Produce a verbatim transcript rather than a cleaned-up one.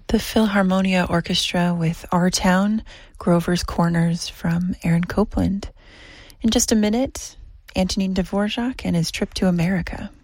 The Philharmonia Orchestra with Our Town, Grover's Corners from Aaron Copland. In just a minute, Antonin Dvorak and his trip to America.